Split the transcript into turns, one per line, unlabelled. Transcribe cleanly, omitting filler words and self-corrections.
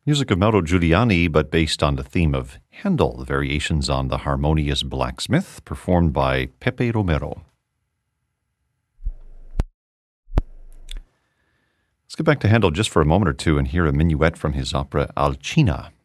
Music of Mauro Giuliani, but based on the theme of Handel, the variations on the Harmonious Blacksmith, performed by Pepe Romero. Let's get back to Handel just for a moment or two and hear a minuet from his opera Alcina.